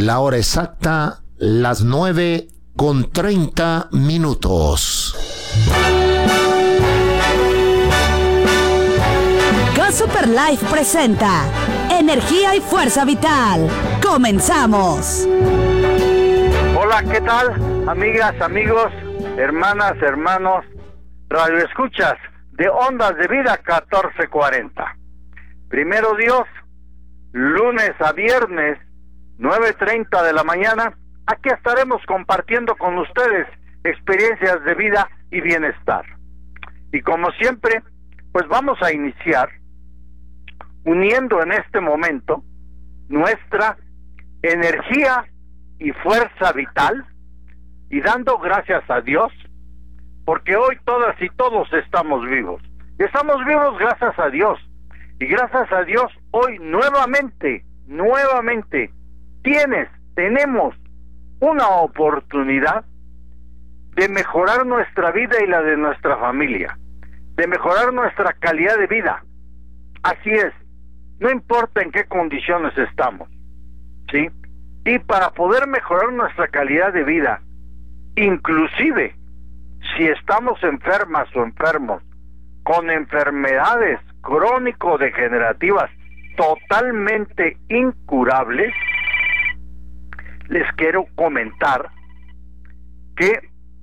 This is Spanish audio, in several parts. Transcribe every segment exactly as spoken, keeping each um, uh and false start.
La hora exacta, las nueve con treinta minutos. Go Super Life presenta Energía y Fuerza Vital. ¡Comenzamos! Hola, ¿qué tal? Amigas, amigos, hermanas, hermanos, radioescuchas de Ondas de Vida catorce cuarenta. Primero Dios, lunes a viernes, nueve treinta de la mañana, aquí estaremos compartiendo con ustedes experiencias de vida y bienestar. Y como siempre, pues vamos a iniciar uniendo en este momento nuestra energía y fuerza vital y dando gracias a Dios, porque hoy todas y todos estamos vivos. Y estamos vivos gracias a Dios. Y gracias a Dios, hoy nuevamente, nuevamente, tienes, tenemos una oportunidad de mejorar nuestra vida y la de nuestra familia, de mejorar nuestra calidad de vida. Así es, no importa en qué condiciones estamos, ¿sí? Y para poder mejorar nuestra calidad de vida, inclusive si estamos enfermas o enfermos con enfermedades crónico-degenerativas totalmente incurables, les quiero comentar que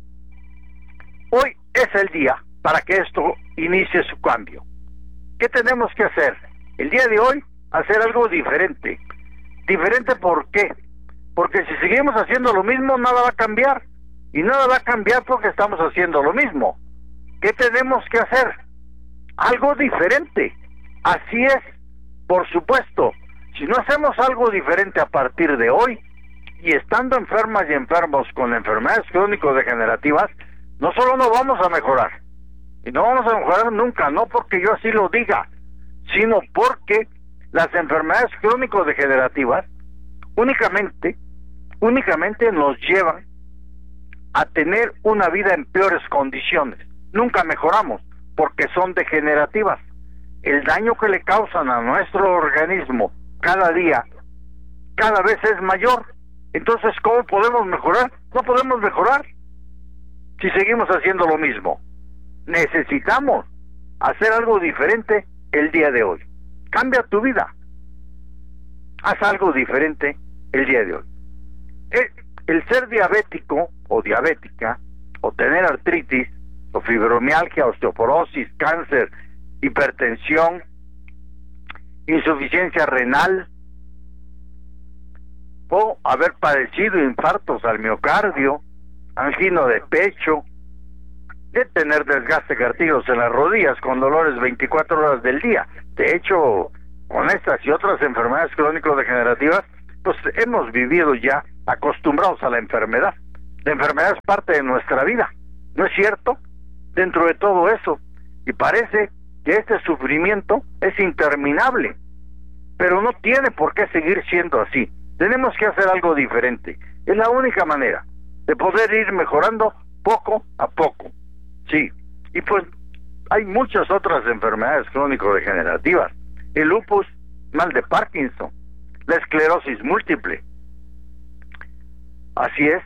hoy es el día para que esto inicie su cambio. ¿Qué tenemos que hacer? El día de hoy, hacer algo diferente. ¿Diferente por qué? Porque si seguimos haciendo lo mismo, nada va a cambiar. Y nada va a cambiar porque estamos haciendo lo mismo. ¿Qué tenemos que hacer? Algo diferente. Así es, por supuesto. Si no hacemos algo diferente a partir de hoy, y estando enfermas y enfermos con enfermedades crónico-degenerativas, no solo no vamos a mejorar, y no vamos a mejorar nunca, no porque yo así lo diga, sino porque las enfermedades crónico-degenerativas únicamente, únicamente nos llevan a tener una vida en peores condiciones. Nunca mejoramos, porque son degenerativas. El daño que le causan a nuestro organismo cada día, cada vez es mayor. Entonces, ¿cómo podemos mejorar? No podemos mejorar si seguimos haciendo lo mismo. Necesitamos hacer algo diferente el día de hoy. Cambia tu vida. Haz algo diferente el día de hoy. El, el ser diabético o diabética, o tener artritis, o fibromialgia, osteoporosis, cáncer, hipertensión, insuficiencia renal, o haber padecido infartos al miocardio, angina de pecho, de tener desgaste cartílago en las rodillas con dolores veinticuatro horas del día. De hecho, con estas y otras enfermedades crónico-degenerativas, pues hemos vivido ya acostumbrados a la enfermedad. La enfermedad es parte de nuestra vida, ¿no es cierto? Dentro de todo eso, y parece que este sufrimiento es interminable, pero no tiene por qué seguir siendo así. Tenemos que hacer algo diferente. Es la única manera de poder ir mejorando poco a poco. Sí, y pues hay muchas otras enfermedades crónico-degenerativas. El lupus, mal de Parkinson, la esclerosis múltiple. Así es.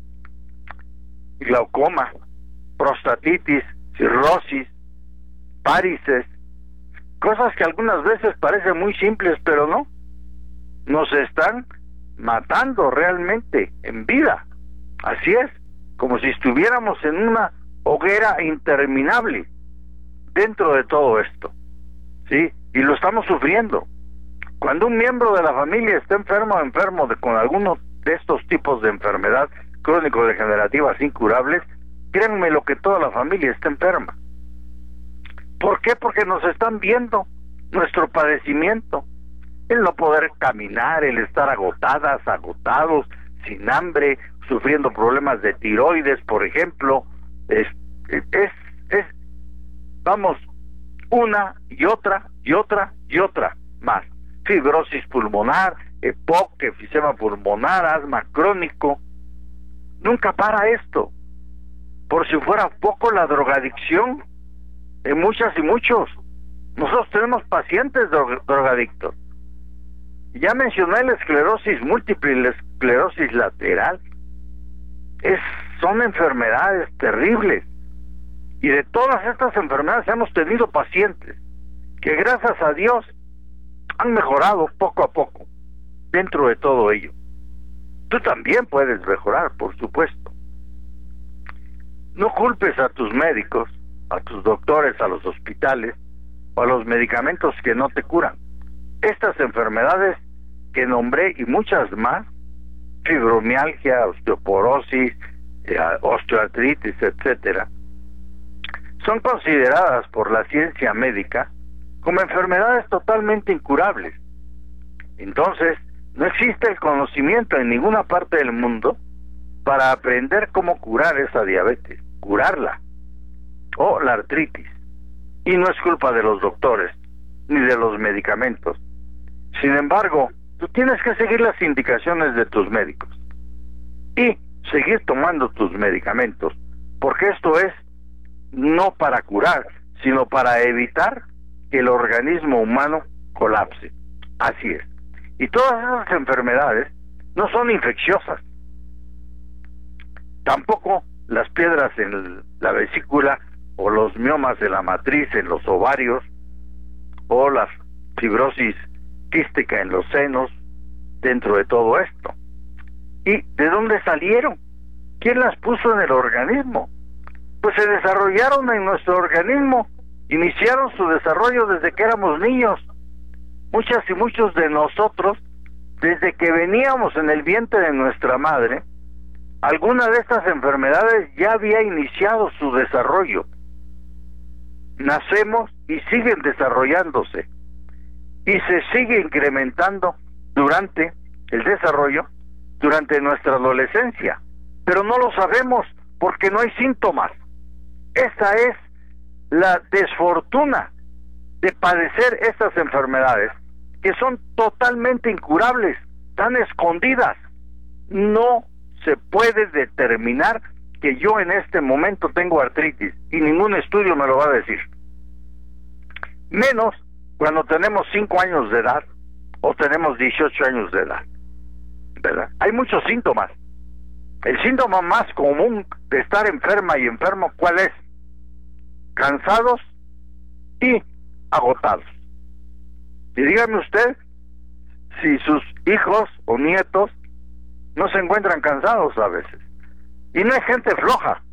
Glaucoma, prostatitis, cirrosis, varices, cosas que algunas veces parecen muy simples, pero no. Nos están matando realmente en vida. Así es, como si estuviéramos en una hoguera interminable dentro de todo esto, ¿sí? Y lo estamos sufriendo. Cuando un miembro de la familia está enfermo o enfermo de, con alguno de estos tipos de enfermedad crónico-degenerativas incurables, créanme lo que toda la familia está enferma. ¿Por qué? Porque nos están viendo nuestro padecimiento, el no poder caminar, el estar agotadas, agotados, sin hambre, sufriendo problemas de tiroides, por ejemplo. Es, es, es, vamos, una y otra y otra y otra más. Fibrosis pulmonar, E P O C, enfisema pulmonar, asma crónico. Nunca para esto. Por si fuera poco, la drogadicción en muchas y muchos. Nosotros tenemos pacientes dro- drogadictos. Ya mencioné la esclerosis múltiple y la esclerosis lateral. Es, son enfermedades terribles. Y de todas estas enfermedades hemos tenido pacientes que gracias a Dios han mejorado poco a poco dentro de todo ello. Tú también puedes mejorar, por supuesto. No culpes a tus médicos, a tus doctores, a los hospitales o a los medicamentos que no te curan. Estas enfermedades que nombré y muchas más, fibromialgia, osteoporosis, eh, osteoartritis, etcétera, son consideradas por la ciencia médica como enfermedades totalmente incurables. Entonces, no existe el conocimiento en ninguna parte del mundo para aprender cómo curar esa diabetes, curarla, o la artritis. Y no es culpa de los doctores, ni de los medicamentos. Sin embargo, tú tienes que seguir las indicaciones de tus médicos y seguir tomando tus medicamentos, porque esto es no para curar, sino para evitar que el organismo humano colapse. Así es. Y todas esas enfermedades no son infecciosas. Tampoco las piedras en la vesícula o los miomas de la matriz en los ovarios o la fibrosis quística en los senos dentro de todo esto. ¿Y de dónde salieron? ¿Quién las puso en el organismo? Pues se desarrollaron en nuestro organismo, iniciaron su desarrollo desde que éramos niños. Muchas y muchos de nosotros, desde que veníamos en el vientre de nuestra madre, alguna de estas enfermedades ya había iniciado su desarrollo. Nacemos y siguen desarrollándose, y se sigue incrementando durante el desarrollo, durante nuestra adolescencia, pero no lo sabemos porque no hay síntomas. Esa es la desfortuna de padecer estas enfermedades, que son totalmente incurables, tan escondidas. No se puede determinar que yo en este momento tengo artritis, y ningún estudio me lo va a decir. Menos cuando tenemos cinco años de edad o tenemos dieciocho años de edad, ¿verdad? Hay muchos síntomas. El síntoma más común de estar enferma y enfermo, ¿cuál es? Cansados y agotados. Y dígame usted si sus hijos o nietos no se encuentran cansados a veces. Y no es gente floja.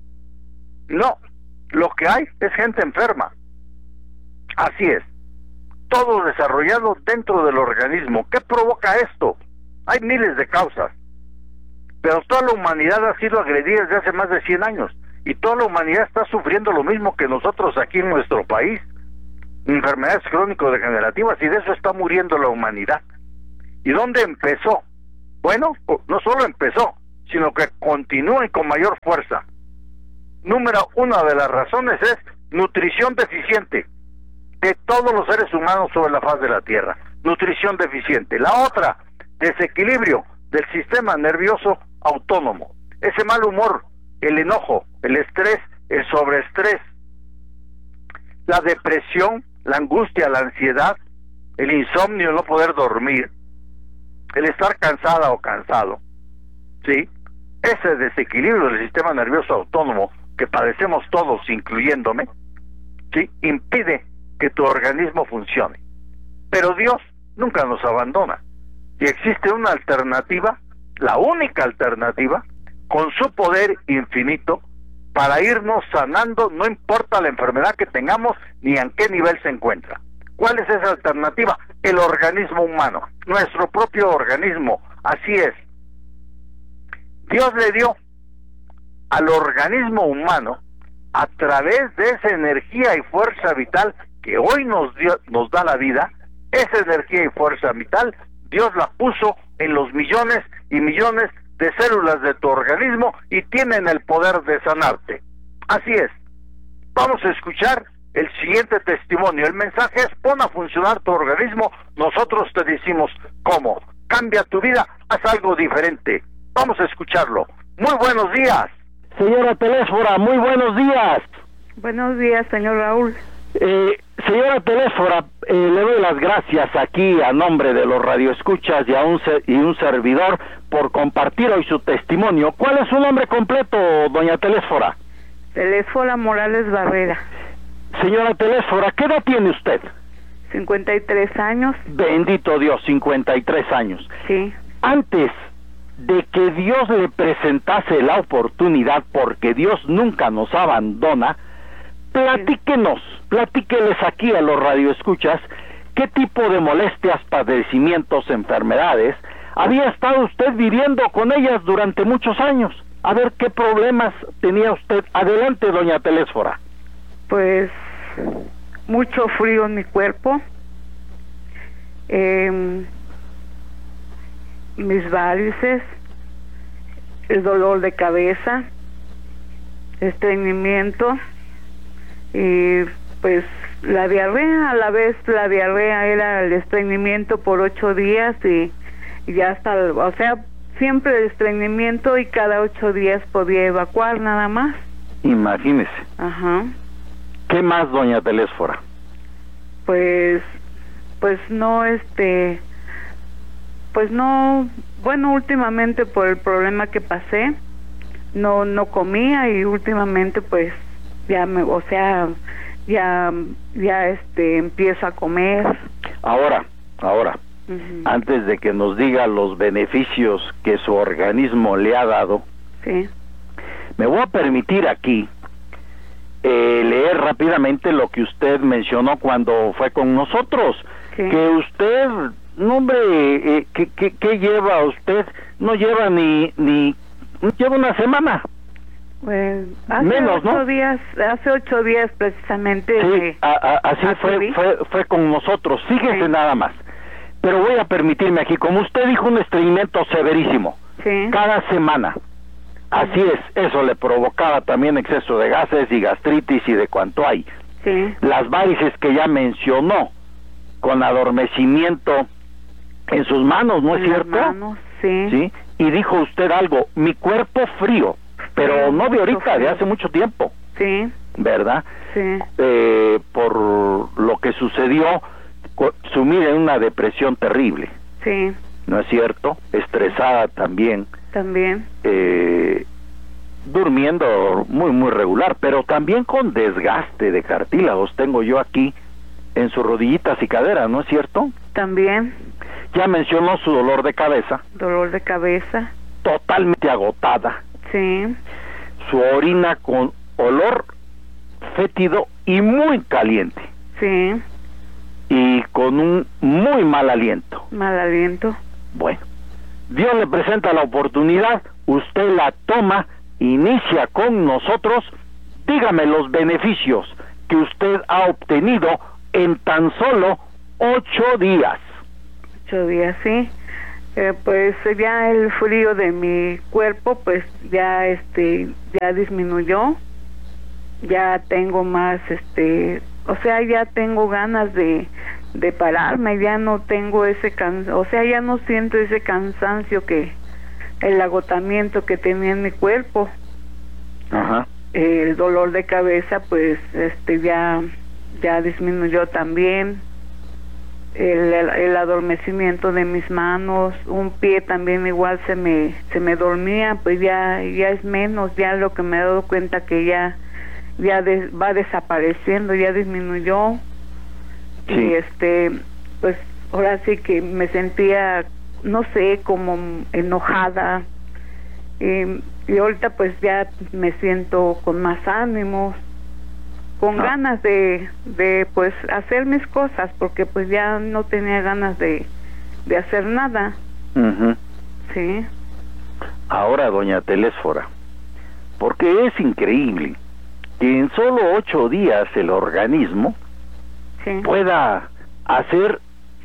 No, lo que hay es gente enferma. Así es. Todo desarrollado dentro del organismo. ¿Qué provoca esto? Hay miles de causas. Pero toda la humanidad ha sido agredida desde hace más de cien años. Y toda la humanidad está sufriendo lo mismo que nosotros aquí en nuestro país. Enfermedades crónico-degenerativas, y de eso está muriendo la humanidad. ¿Y dónde empezó? Bueno, no solo empezó, sino que continúa y con mayor fuerza. Número una de las razones es nutrición deficiente de todos los seres humanos sobre la faz de la Tierra. Nutrición deficiente. La otra, desequilibrio del sistema nervioso autónomo. Ese mal humor, el enojo, el estrés, el sobreestrés, la depresión, la angustia, la ansiedad, el insomnio, el no poder dormir, el estar cansada o cansado, ¿sí? Ese desequilibrio del sistema nervioso autónomo que padecemos todos, incluyéndome, ¿sí?, impide que tu organismo funcione. Pero Dios nunca nos abandona. Y existe una alternativa, la única alternativa, con su poder infinito, para irnos sanando, no importa la enfermedad que tengamos ni en qué nivel se encuentra. ¿Cuál es esa alternativa? El organismo humano, nuestro propio organismo. Así es. Dios le dio al organismo humano, a través de esa energía y fuerza vital que hoy nos dio, nos da la vida, esa energía y fuerza vital, Dios la puso en los millones y millones de células de tu organismo y tienen el poder de sanarte. Así es. Vamos a escuchar el siguiente testimonio. El mensaje es: pon a funcionar tu organismo. Nosotros te decimos cómo. Cambia tu vida, haz algo diferente. Vamos a escucharlo. Muy buenos días. Señora Telésfora, muy buenos días. Buenos días, señor Raúl. Eh, señora Telésfora, eh, le doy las gracias aquí a nombre de los radioescuchas y a un, y un servidor por compartir hoy su testimonio. ¿Cuál es su nombre completo, doña Telésfora? Telésfora Morales Barrera. Señora Telésfora, ¿qué edad tiene usted? cincuenta y tres años. Bendito Dios, cincuenta y tres años. Sí. Antes de que Dios le presentase la oportunidad, porque Dios nunca nos abandona, platíquenos, platíqueles aquí a los radioescuchas qué tipo de molestias, padecimientos, enfermedades había estado usted viviendo con ellas durante muchos años. A ver qué problemas tenía usted. Adelante, doña Telésfora. Pues mucho frío en mi cuerpo, eh, mis varices, el dolor de cabeza, estreñimiento y pues la diarrea. A la vez la diarrea era el estreñimiento por ocho días y, y ya hasta, o sea, siempre el estreñimiento y cada ocho días podía evacuar nada más. Imagínese. Ajá. ¿Qué más, doña Telésfora? Pues, pues no, este, pues no, bueno, últimamente por el problema que pasé, no, no comía y últimamente pues ya me, o sea, ya, ya este, empiezo a comer. Ahora, ahora, uh-huh. Antes de que nos diga los beneficios que su organismo le ha dado, sí, me voy a permitir aquí Eh, leer rápidamente lo que usted mencionó cuando fue con nosotros, sí. Que usted, no hombre, eh, ¿qué, qué, ¿qué lleva usted? No lleva ni, ni, lleva una semana. Pues hace menos, ocho ¿no? días, hace ocho días precisamente. Sí, me, a, a, así fue, fue, fue con nosotros, fíjese sí. Nada más. Pero voy a permitirme aquí, como usted dijo, un estreñimiento severísimo, sí. Cada semana. Así es, eso le provocaba también exceso de gases y gastritis y de cuanto hay. Sí. Las varices que ya mencionó, con adormecimiento en sus manos, ¿no es en cierto? Las manos, sí. Sí. Y dijo usted algo, mi cuerpo frío, pero sí, no de ahorita, frío. de hace mucho tiempo. Sí. ¿Verdad? Sí. Eh, por lo que sucedió, sumida en una depresión terrible. Sí. ¿No es cierto? Estresada también. También. Eh, durmiendo muy, muy regular, pero también con desgaste de cartílagos, tengo yo aquí en sus rodillitas y caderas, ¿no es cierto? También. Ya mencionó su dolor de cabeza. Dolor de cabeza. Totalmente agotada. Sí. Su orina con olor fétido y muy caliente. Sí. Y con un muy mal aliento. Mal aliento. Bueno, Dios le presenta la oportunidad, usted la toma, inicia con nosotros, dígame los beneficios que usted ha obtenido en tan solo ocho días. Ocho días, sí. Eh, pues ya el frío de mi cuerpo, pues ya este, ya disminuyó. Ya tengo más, este, o sea, ya tengo ganas de de pararme, ya no tengo ese can, o sea, ya no siento ese cansancio que, el agotamiento que tenía en mi cuerpo. Ajá. El dolor de cabeza, pues, este, ya, ya disminuyó también. El, el, el adormecimiento de mis manos, un pie también igual se me, se me dormía, pues ya, ya es menos, ya lo que me he dado cuenta que ya, ya de, va desapareciendo, ya disminuyó. Sí. Y este, pues ahora sí que me sentía, no sé, como enojada. Y, y ahorita pues ya me siento con más ánimos, con ah. ganas de, de pues hacer mis cosas, porque pues ya no tenía ganas de, de hacer nada. Uh-huh. Sí. Ahora, doña Telésfora, porque es increíble que en solo ocho días el organismo sí. pueda hacer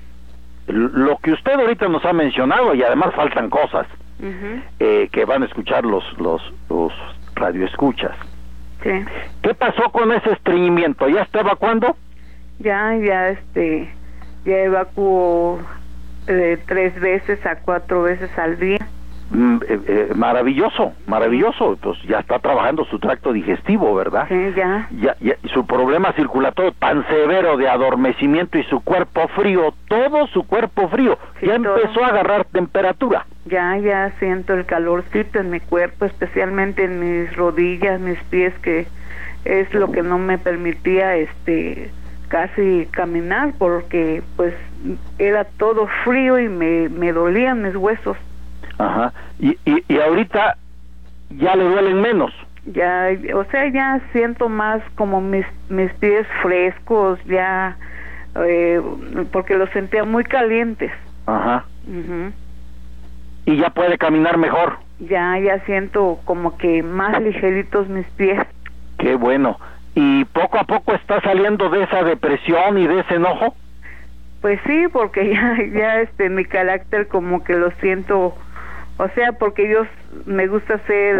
lo que usted ahorita nos ha mencionado, y además faltan cosas uh-huh. eh, que van a escuchar los los, los radioescuchas. Sí. ¿Qué pasó con ese estreñimiento? ¿Ya está evacuando? Ya, ya, este, ya evacuo de tres veces a cuatro veces al día. mm, eh, eh, maravilloso, maravilloso, pues ya está trabajando su tracto digestivo, ¿verdad? Sí, ya. Ya, ya, su problema circulatorio tan severo de adormecimiento y su cuerpo frío, todo su cuerpo frío, Sí, ya todo. empezó a agarrar temperatura. Ya, ya siento el calorcito en mi cuerpo, especialmente en mis rodillas, mis pies, que es lo que no me permitía, este, casi caminar, porque pues era todo frío y me, me dolían mis huesos. Ajá. Y, y, y ahorita ya le duelen menos. Ya, o sea, ya siento más como mis, mis pies frescos, ya, eh, porque los sentía muy calientes. Ajá. Ujú. Y ya puede caminar mejor. Ya, ya siento como que más ligeritos mis pies. Qué bueno. ¿Y poco a poco está saliendo de esa depresión y de ese enojo? Pues sí, porque ya, ya este, mi carácter como que lo siento, o sea, porque yo s- me gusta ser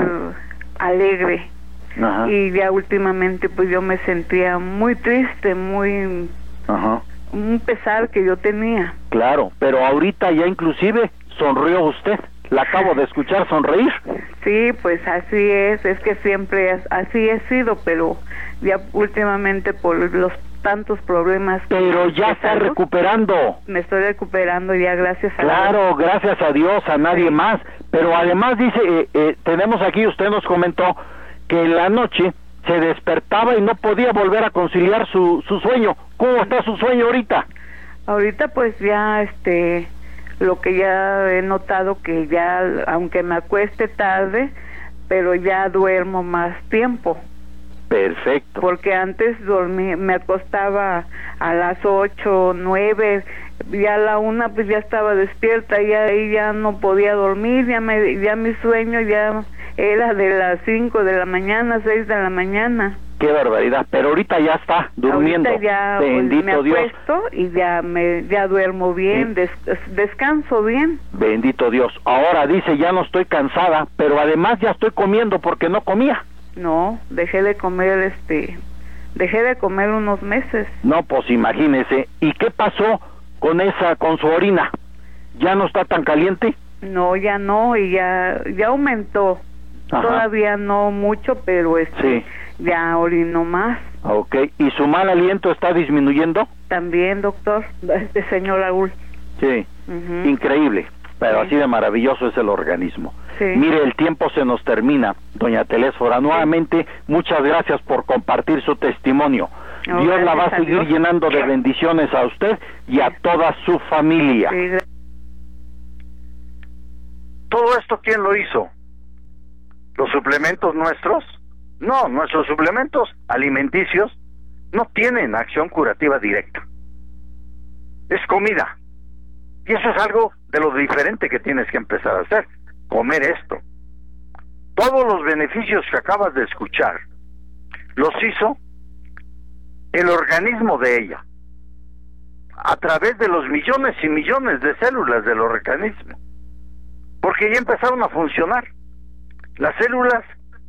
alegre. Ajá. Y ya últimamente pues yo me sentía muy triste, muy, Ajá. un pesar que yo tenía. Claro, pero ahorita ya inclusive sonrió usted. La acabo de escuchar sonreír. Sí, pues así es, es que siempre es- así he sido, pero ya últimamente por los tantos problemas que- Pero ya de está salud, recuperando. me estoy recuperando ya, gracias a Dios. Claro, gracias a Dios, a nadie Sí. más. Pero además dice, eh, eh, tenemos aquí, usted nos comentó que en la noche se despertaba y no podía volver a conciliar su, su sueño. ¿Cómo está su sueño ahorita? Ahorita pues ya este lo que ya he notado que ya aunque me acueste tarde, pero ya duermo más tiempo, Perfecto. porque antes dormí, me acostaba a las ocho, nueve, ya a la una pues ya estaba despierta, ya ahí ya no podía dormir, ya me ya mi sueño ya era de las cinco de la mañana, seis de la mañana. Qué barbaridad. Pero ahorita ya está durmiendo. Ahorita ya pues, Bendito me Dios. acuesto y ya me ya duermo bien, des- descanso bien. Bendito Dios. Ahora dice, ya no estoy cansada, pero además ya estoy comiendo porque no comía. No, dejé de comer este dejé de comer unos meses. No, pues imagínese. ¿Y qué pasó con esa, con su orina? ¿Ya no está tan caliente? No, ya no, y ya ya aumentó. Ajá. Todavía no mucho, pero este Sí. ya orino más. Ok. ¿Y su mal aliento está disminuyendo? También, doctor, este señor Raúl. Sí. Ujú. Increíble. Pero Sí. así de maravilloso es el organismo. Sí. Mire, el tiempo se nos termina, doña Telésfora. Nuevamente, muchas gracias por compartir su testimonio. No, Dios la va a gracias a seguir Dios. llenando de bendiciones a usted y a toda su familia. Sí, gra- ¿Todo esto quién lo hizo? ¿Los suplementos nuestros? No, nuestros suplementos alimenticios no tienen acción curativa directa. Es comida. Y eso es algo de lo diferente que tienes que empezar a hacer. Comer esto. Todos los beneficios que acabas de escuchar los hizo el organismo de ella, a través de los millones y millones de células del organismo, porque ya empezaron a funcionar. Las células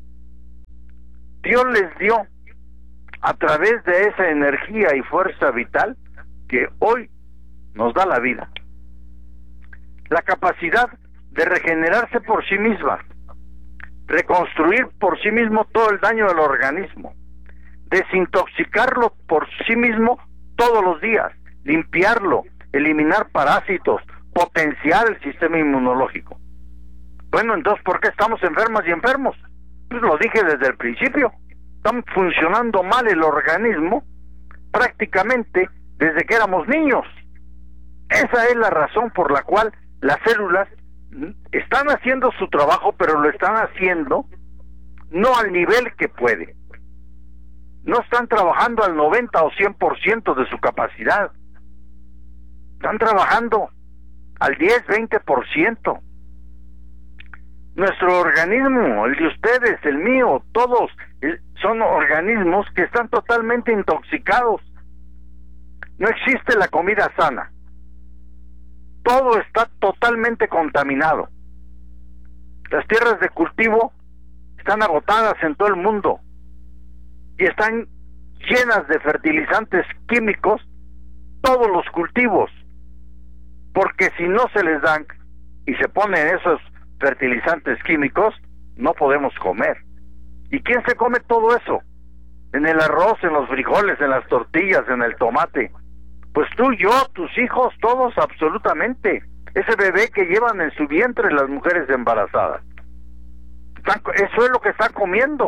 Dios les dio a través de esa energía y fuerza vital que hoy nos da la vida, la capacidad de regenerarse por sí misma, reconstruir por sí mismo todo el daño del organismo, desintoxicarlo por sí mismo todos los días, limpiarlo, eliminar parásitos, potenciar el sistema inmunológico. Bueno, entonces, ¿por qué estamos enfermas y enfermos? Pues lo dije desde el principio, están funcionando mal el organismo prácticamente desde que éramos niños. Esa es la razón por la cual las células están haciendo su trabajo, pero lo están haciendo no al nivel que puede. No están trabajando al noventa o cien por ciento de su capacidad. Están trabajando al diez, veinte por ciento. Nuestro organismo, el de ustedes, el mío, todos eh, son organismos que están totalmente intoxicados. No existe la comida sana. Todo está totalmente contaminado. Las tierras de cultivo están agotadas en todo el mundo y están llenas de fertilizantes químicos todos los cultivos, porque si no se les dan y se ponen esos fertilizantes químicos, no podemos comer. ¿Y quién se come todo eso? En el arroz, en los frijoles, en las tortillas, en el tomate. Pues tú, yo, tus hijos, todos absolutamente. Ese bebé que llevan en su vientre las mujeres embarazadas. Están, eso es lo que están comiendo.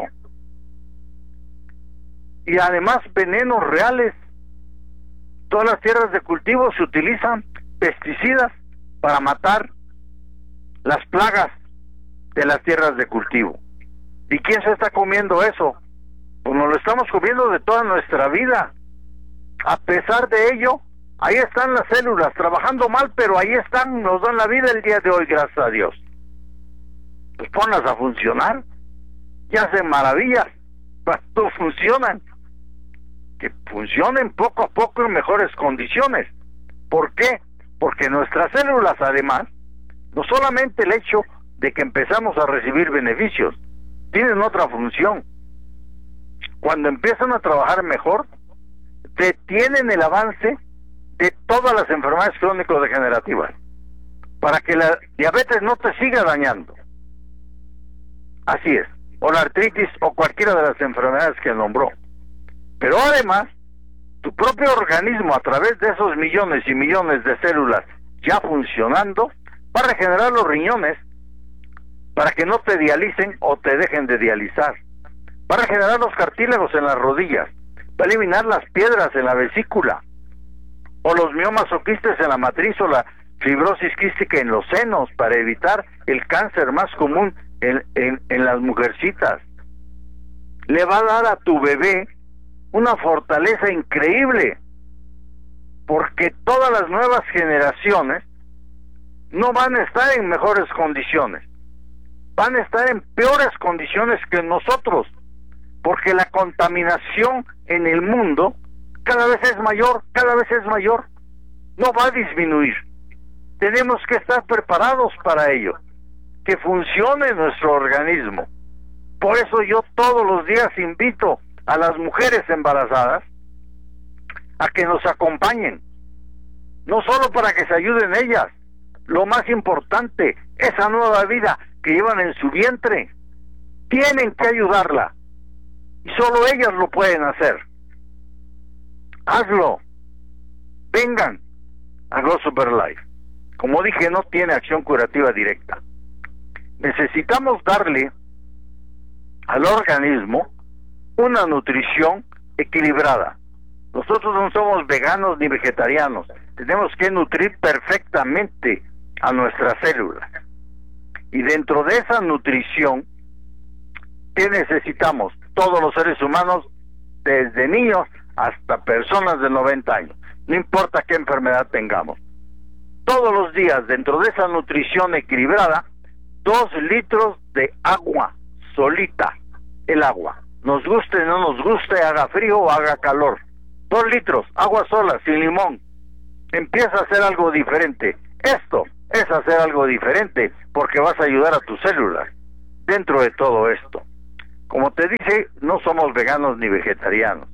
Y además venenos reales. Todas las tierras de cultivo se utilizan pesticidas para matar las plagas de las tierras de cultivo. ¿Y quién se está comiendo eso? Pues nos lo estamos comiendo de toda nuestra vida. A pesar de ello, ahí están las células trabajando mal, pero ahí están, nos dan la vida el día de hoy, gracias a Dios. Pues ponlas a funcionar y hacen maravillas, no funcionan. Que funcionen poco a poco en mejores condiciones. ¿Por qué? Porque nuestras células, además, no solamente el hecho de que empezamos a recibir beneficios, tienen otra función. Cuando empiezan a trabajar mejor, detienen el avance de todas las enfermedades crónico-degenerativas, para que la diabetes no te siga dañando. Así es, o la artritis o cualquiera de las enfermedades que nombró. Pero además, tu propio organismo, a través de esos millones y millones de células ya funcionando, va a regenerar los riñones para que no te dialicen o te dejen de dializar. Va a regenerar los cartílagos en las rodillas, va a eliminar las piedras en la vesícula, o los miomas o quistes en la matriz, o la fibrosis quística en los senos, para evitar el cáncer más común en, en, en las mujercitas. Le va a dar a tu bebé una fortaleza increíble, porque todas las nuevas generaciones no van a estar en mejores condiciones, van a estar en peores condiciones que nosotros, porque la contaminación en el mundo cada vez es mayor, cada vez es mayor, no va a disminuir. Tenemos que estar preparados para ello, que funcione nuestro organismo. Por eso yo todos los días invito a las mujeres embarazadas a que nos acompañen, no solo para que se ayuden ellas, lo más importante, esa nueva vida que llevan en su vientre, tienen que ayudarla, y solo ellas lo pueden hacer. Hazlo, vengan a Go Super Life. Como dije, no tiene acción curativa directa. Necesitamos darle al organismo una nutrición equilibrada. Nosotros no somos veganos ni vegetarianos, tenemos que nutrir perfectamente a nuestras células. Y dentro de esa nutrición, ¿qué necesitamos? Todos los seres humanos, desde niños hasta personas de noventa años, no importa qué enfermedad tengamos. Todos los días, dentro de esa nutrición equilibrada, dos litros de agua solita, el agua. Nos guste, no nos guste, haga frío o haga calor. Dos litros, agua sola, sin limón. Empieza a hacer algo diferente. Esto es hacer algo diferente, porque vas a ayudar a tus células dentro de todo esto. Como te dije, no somos veganos ni vegetarianos.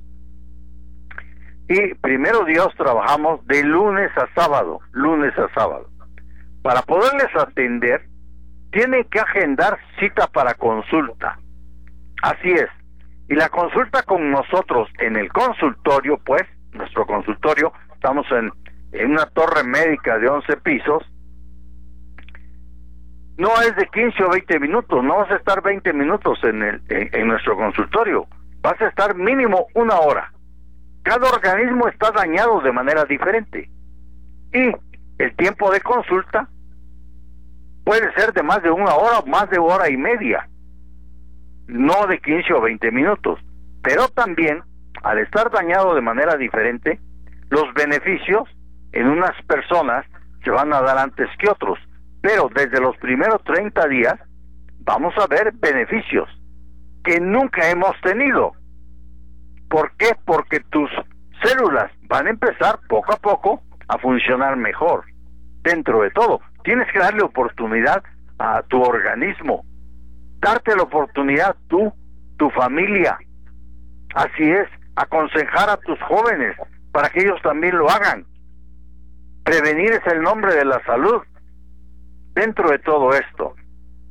Y primero Dios, trabajamos de lunes a sábado, lunes a sábado. Para poderles atender, tienen que agendar cita para consulta. Así es. Y la consulta con nosotros en el consultorio, pues, nuestro consultorio, estamos en, en una torre médica de once pisos, no es de quince o veinte minutos, no vas a estar veinte minutos en, el, en, en nuestro consultorio, vas a estar mínimo una hora. Cada organismo está dañado de manera diferente, y el tiempo de consulta puede ser de más de una hora o más de hora y media, no de quince o veinte minutos. Pero también, al estar dañado de manera diferente, los beneficios en unas personas se van a dar antes que otros, pero desde los primeros treinta días vamos a ver beneficios que nunca hemos tenido. ¿Por qué? Porque tus células van a empezar poco a poco a funcionar mejor. Dentro de todo, tienes que darle oportunidad a tu organismo, darte la oportunidad tú, tu familia. Así es, aconsejar a tus jóvenes para que ellos también lo hagan. Prevenir es el nombre de la salud. Dentro de todo esto,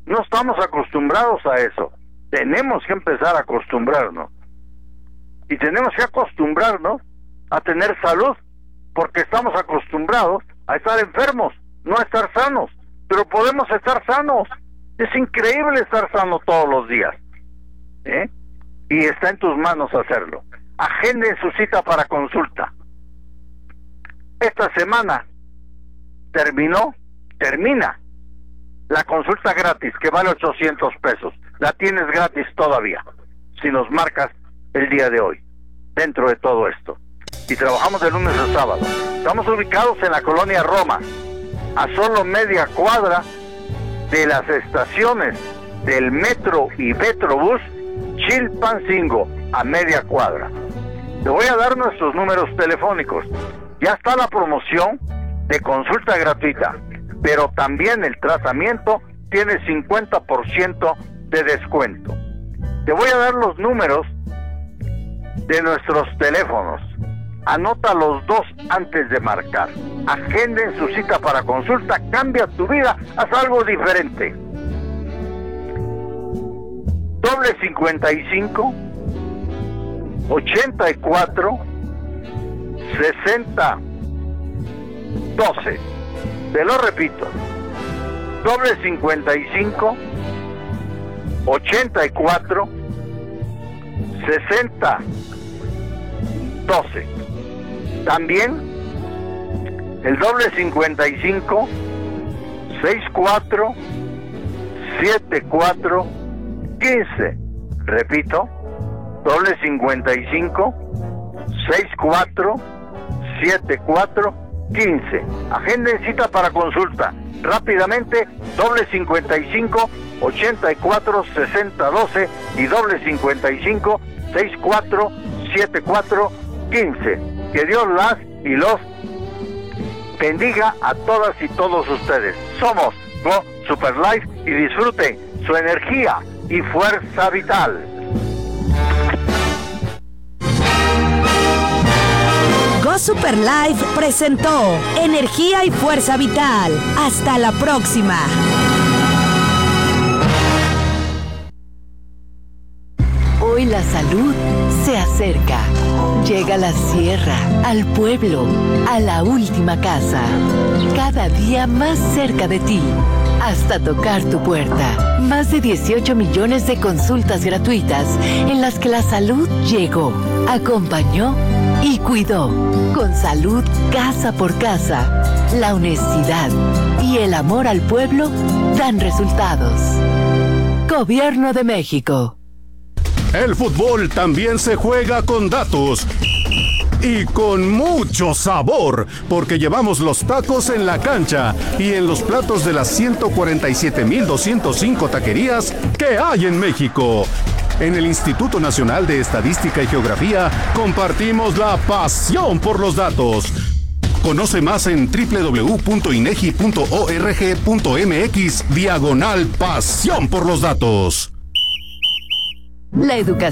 No estamos acostumbrados a eso. Tenemos que empezar a acostumbrarnos. Y tenemos que acostumbrarnos a tener salud, porque estamos acostumbrados a estar enfermos, no a estar sanos. Pero podemos estar sanos. Es increíble estar sano todos los días, ¿eh? Y está en tus manos hacerlo. Agenden su cita para consulta. Esta semana terminó, termina la consulta gratis, que vale ochocientos pesos. La tienes gratis todavía, si nos marcas el día de hoy, dentro de todo esto. Y trabajamos de lunes a sábado. Estamos ubicados en la colonia Roma, a solo media cuadra de las estaciones del Metro y Metrobús Chilpancingo, a media cuadra. Te voy a dar nuestros números telefónicos. Ya está la promoción de consulta gratuita, pero también el tratamiento tiene cincuenta por ciento de descuento. Te voy a dar los números de nuestros teléfonos. Anota los dos antes de marcar. Agenden su cita para consulta. Cambia tu vida, haz algo diferente. Doble cincuenta y cinco, ochenta y cuatro, sesenta, doce. Te lo repito. Doble cincuenta y cinco, ochenta y cuatro, sesenta, doce. También el doble cincuenta y cinco, sesenta y cuatro, setenta y cuatro, quince. Repito, doble cincuenta y cinco, sesenta y cuatro, setenta y cuatro, quince. Agenden cita para consulta. Rápidamente, doble cincuenta y cinco, ochenta y cuatro, sesenta, doce y doble cincuenta y cinco, sesenta y cuatro, setenta y cuatro, quince. Que Dios las y los bendiga a todas y todos ustedes. Somos Go Super Life y disfruten su energía y fuerza vital. Go Super Life presentó Energía y Fuerza Vital. Hasta la próxima. Hoy la salud se acerca. Llega a la sierra, al pueblo, a la última casa. Cada día más cerca de ti, hasta tocar tu puerta. Más de dieciocho millones de consultas gratuitas en las que la salud llegó, acompañó y cuidó. Con salud casa por casa, la honestidad y el amor al pueblo dan resultados. Gobierno de México. El fútbol también se juega con datos y con mucho sabor, porque llevamos los tacos en la cancha y en los platos de las ciento cuarenta y siete mil doscientos cinco taquerías que hay en México. En el Instituto Nacional de Estadística y Geografía compartimos la pasión por los datos. Conoce más en doble u doble u doble u punto inegi punto org punto mx diagonal pasión por los datos. La educación